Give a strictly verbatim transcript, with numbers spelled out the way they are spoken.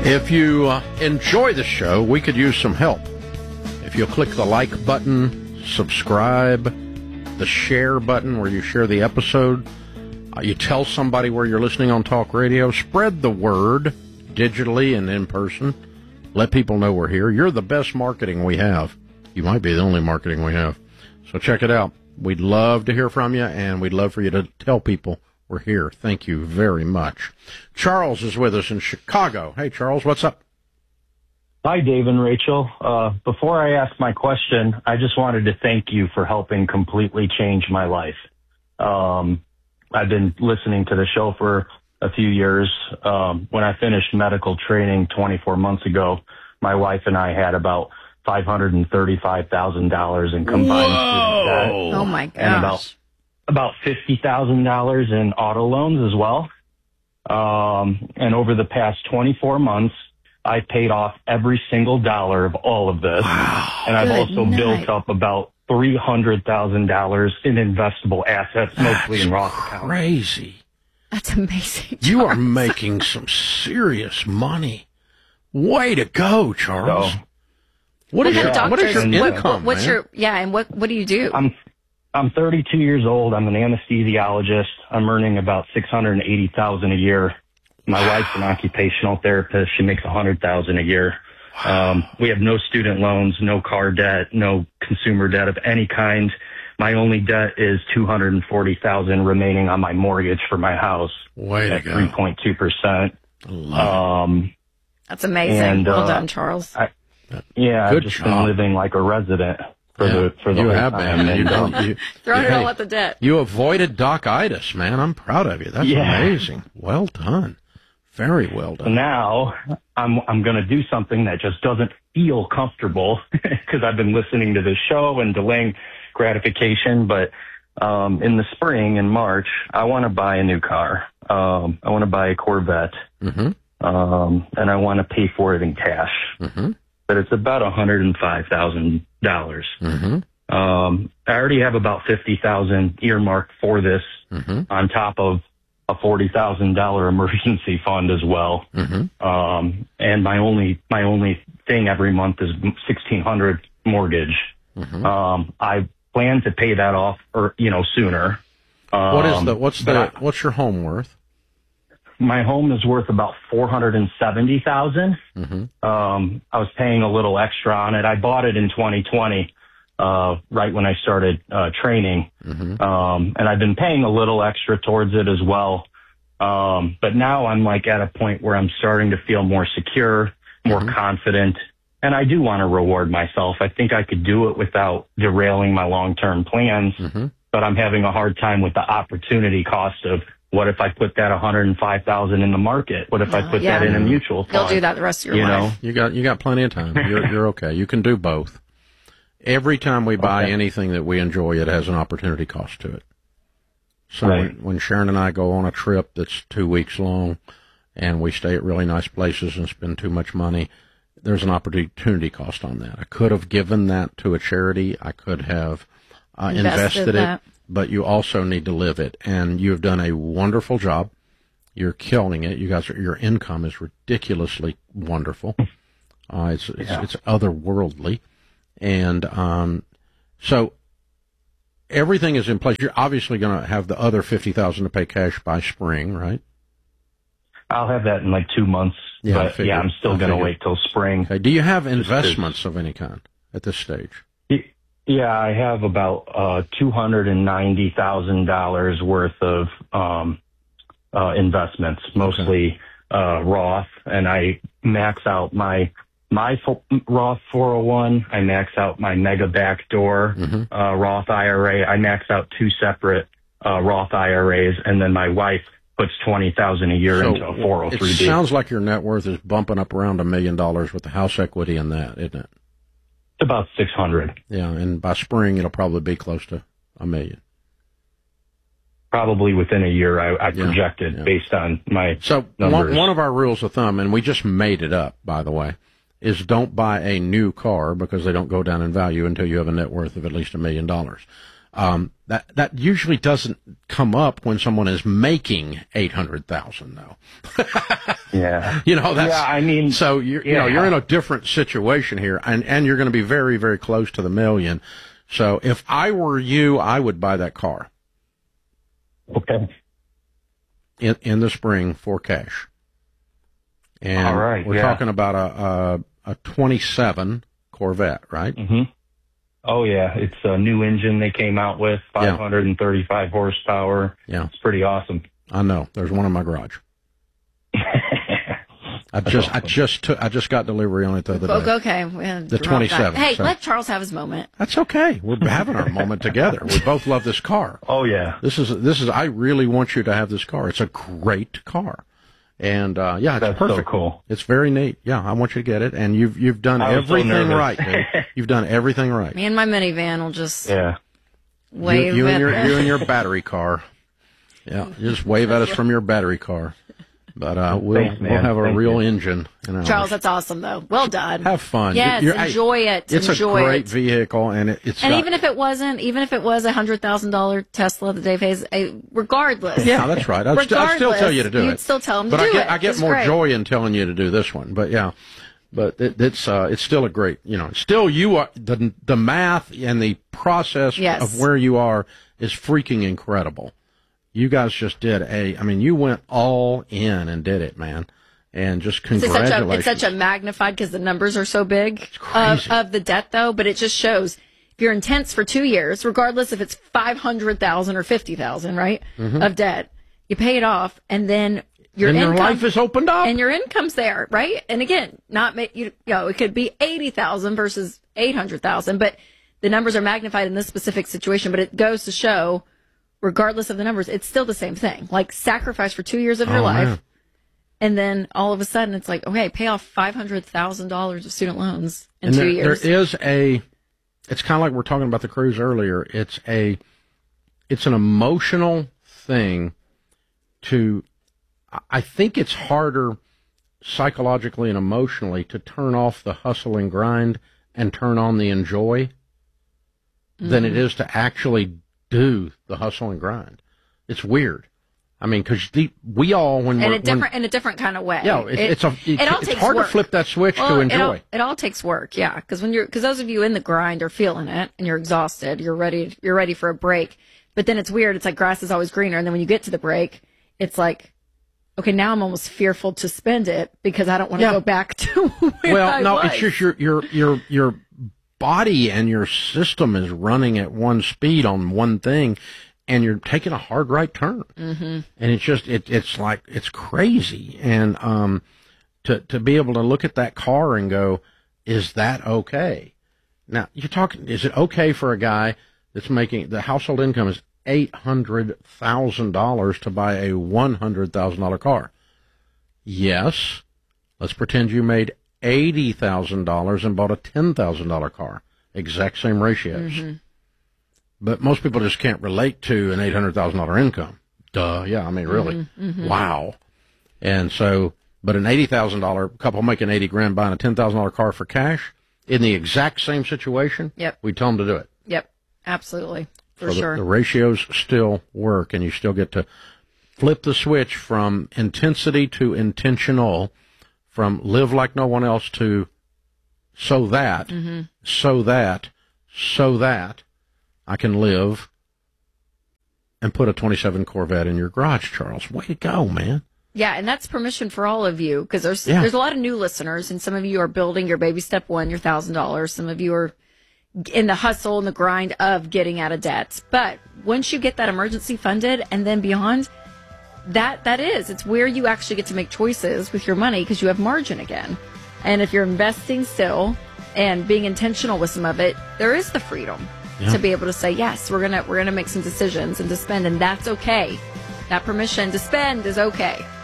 If you uh, enjoy the show, we could use some help. If you'll click the like button, subscribe, the share button where you share the episode, uh, you tell somebody where you're listening on talk radio, spread the word digitally and in person. Let people know we're here. You're the best marketing we have. You might be the only marketing we have. So check it out. We'd love to hear from you, and we'd love for you to tell people we're here. Thank you very much. Charles is with us in Chicago. Hey, Charles, what's up? Hi, Dave and Rachel. Uh, before I ask my question, I just wanted to thank you for helping completely change my life. Um, I've been listening to the show for a few years. Um, when I finished medical training twenty-four months ago, my wife and I had about five hundred thirty-five thousand dollars in combined student debt. Oh, my gosh. And about, about fifty thousand dollars in auto loans as well. Um, and over the past twenty-four months, I paid off every single dollar of all of this. Wow. And I've Good also night. built up about three hundred thousand dollars in investable assets, mostly That's in Roth accounts. crazy. That's amazing. You are Charles. making some serious money. Way to go, Charles. So, What is What your, kind of what is your doctors- what- income, What's man? your, yeah, and what, what do you do? I'm I'm thirty-two years old. I'm an anesthesiologist. I'm earning about six hundred eighty thousand dollars a year. My wife's an occupational therapist. She makes one hundred thousand dollars a year. Um, we have no student loans, no car debt, no consumer debt of any kind. My only debt is two hundred forty thousand dollars remaining on my mortgage for my house Way to at go. three point two percent. I love Um, That's amazing. and, well uh, done, Charles. I, yeah, Good I've just job. been living like a resident for Yeah, the for the you whole have time. been. You, And, um, don't- you, Throwing you- it all hey, at the debt. you avoided doc-itis, man. I'm proud of you. That's Yeah. amazing. Well done. Very well So done. now I'm I'm going to do something that just doesn't feel comfortable because I've been listening to this show and delaying gratification. But um, in the spring, in March, I want to buy a new car. Um, I want to buy a Corvette, Mm-hmm. um, and I want to pay for it in cash. Mm-hmm. But it's about one hundred five thousand dollars. Mm-hmm. Um, I already have about fifty thousand dollars earmarked for this, Mm-hmm. on top of a forty thousand dollars emergency fund as well. Mm-hmm. Um, and my only, my only thing every month is sixteen hundred mortgage. Mm-hmm. Um, I plan to pay that off or, you know, sooner. Um, What is the, what's but the, I- what's your home worth? my home is worth about four hundred seventy thousand. Mm-hmm. Um, I was paying a little extra on it. I bought it in twenty twenty, uh, right when I started, uh, training. Mm-hmm. Um, and I've been paying a little extra towards it as well. Um, but now I'm like at a point where I'm starting to feel more secure, more Mhm. confident, and I do want to reward myself. I think I could do it without derailing my long-term plans, Mm-hmm. but I'm having a hard time with the opportunity cost of what if I put that one hundred five thousand dollars in the market? What if I Uh, put yeah. that in a mutual fund? You'll do that the rest of your You life. know? You got, you got plenty of time. You're, you're okay. You can do both. Every time we buy Okay. anything that we enjoy, it has an opportunity cost to it. So Right. when, when Sharon and I go on a trip that's two weeks long and we stay at really nice places and spend too much money, there's an opportunity cost on that. I could have given that to a charity. I could have uh, Invested invested that. it, but you also need to live it. And you have done a wonderful job. You're killing it. You guys, are, your income is ridiculously wonderful. Uh, it's, it's, Yeah. it's otherworldly. And um, so everything is in place. You're obviously going to have the other fifty thousand dollars to pay cash by spring, right? I'll have that in like two months. Yeah, I but figured. yeah, I'm still I going to figured. wait till spring. Okay. Do you have 'cause- investments of any kind at this stage? Yeah, I have about uh, two hundred ninety thousand dollars worth of um, uh, investments, mostly uh, Roth, and I max out my my fo- Roth four oh one. I max out my Mega Backdoor Mm-hmm. uh, Roth I R A. I max out two separate uh, Roth I R As, and then my wife puts twenty thousand dollars a year into a four oh three it B. sounds like your net worth is bumping up around a million dollars with the house equity in that, isn't it? About six hundred. Yeah, and by spring it'll probably be close to a million. Probably within a year, I, I Yeah, projected yeah. based on my So one, numbers. one of our rules of thumb, and we just made it up, by the way, is don't buy a new car because they don't go down in value until you have a net worth of at least a million dollars. Um, that that usually doesn't come up when someone is making eight hundred thousand, though. Yeah, you know that's. Yeah, I mean, so you're, you yeah. know, you're in a different situation here, and and you're going to be very, very close to the million. So if I were you, I would buy that car. Okay. In in the spring for cash. And all right, we're yeah. talking about a a, a twenty-seven Corvette, right? Mm-hmm. Oh, yeah. It's a new engine they came out with, five hundred thirty-five horsepower. Yeah. It's pretty awesome. I know. There's one in my garage. I just awesome. I just took I just got delivery on it the other day. Okay. Well, the twenty-seven. Hey, so. let Charles have his moment. That's okay. We're having our moment together. We both love this car. Oh, yeah. This is this is I really want you to have this car. It's a great car. And uh, yeah, it's That's perfect. So cool. It's very neat. Yeah, I want you to get it, and you've you've done everything so right, dude. You've done everything right. Me and my minivan will just yeah. wave you, you at and your them. you and your battery car. Yeah, you just wave at us from your battery car. But uh, we'll Thanks, we'll man. have a Thank real you. engine. In ours. Charles, that's awesome though. Well done. Have fun. Yes, You're- enjoy it. It's enjoy a great it. vehicle, and it, it's And got- even if it wasn't, even if it was a hundred thousand dollar Tesla that Dave Hayes, eh, regardless. yeah, that's right. I'd, st- I'd still tell you to do you'd it. You'd still tell him but to I do get, it. I get It's more great. joy in telling you to do this one. But yeah, but it, it's uh, it's still a great, you know, still you are the the math and the process Yes. of where you are is freaking incredible. You guys just did a, I mean, you went all in and did it, man. And just It's congratulations. such a, it's such a magnified because the numbers are so big of, crazy. of the debt, though. But it just shows if you're intense for two years, regardless if it's five hundred thousand or fifty thousand, right, Mm-hmm. of debt, you pay it off, and then your and income, your life is opened up. and your income's there, right? And again, not ma- you, you know, it could be eighty thousand versus eight hundred thousand, but the numbers are magnified in this specific situation. But it goes to show, regardless of the numbers, it's still the same thing. Like sacrifice for two years of your Oh, life. man. And then all of a sudden, it's like, okay, pay off five hundred thousand dollars of student loans in and two there, years. there is a, it's kind of like we we're talking about the cruise earlier. It's a, it's an emotional thing to, I think it's harder psychologically and emotionally to turn off the hustle and grind and turn on the enjoy mm-hmm. than it is to actually do the hustle and grind. It's weird. I mean, because we all when in we're a different when, in a different kind of way. yeah, it, it, it's a it, it all it's takes hard work. to flip that switch well, to It all, enjoy. it all takes work, yeah. Because when you're because those of you in the grind are feeling it and you're exhausted, you're ready you're ready for a break. But then it's weird. It's like grass is always greener, and then when you get to the break, it's like, okay, now I'm almost fearful to spend it because I don't want to Yeah. go back to where well, I no, was. it's just your your your your body and your system is running at one speed on one thing, and you're taking a hard right turn, mm-hmm. and it's just it it's like it's crazy, and um, to to be able to look at that car and go, is that okay? Now you're talking, is it okay for a guy that's making the household income is eight hundred thousand dollars to buy a one hundred thousand dollar car? Yes. Let's pretend you made eighty thousand dollars and bought a ten thousand dollar car. Exact same ratios. Mm-hmm. But most people just can't relate to an eight hundred thousand dollar income. Duh. Yeah. I mean, really. Mm-hmm, mm-hmm. Wow. And so, but an eighty thousand dollar couple making eighty grand buying a ten thousand dollar car for cash in the exact same situation. Yep. We tell them to do it. Yep. Absolutely. For so sure. The, the ratios still work, and you still get to flip the switch from intensity to intentional, from live like no one else to so that, mm-hmm. so that, so that I can live and put a twenty-seven Corvette in your garage, Charles. Way to go, man. Yeah, and that's permission for all of you, because there's Yeah. there's a lot of new listeners, and some of you are building your baby step one, your thousand dollars. Some of you are in the hustle and the grind of getting out of debt. But once you get that emergency funded and then beyond, that that is, it's where you actually get to make choices with your money because you have margin again. And if you're investing still and being intentional with some of it, there is the freedom Yeah. to be able to say, yes, we're gonna we're gonna make some decisions and to spend, and that's okay. That permission to spend is okay.